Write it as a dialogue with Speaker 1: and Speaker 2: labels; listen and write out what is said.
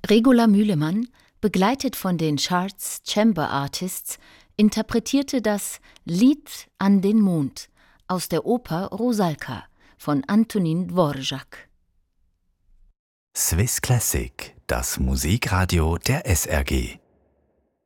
Speaker 1: Regula Mühlemann, begleitet von den Charts Chamber Artists, interpretierte das Lied an den Mond aus der Oper Rusalka von Antonín Dvořák.
Speaker 2: Swiss Classic, das Musikradio der SRG.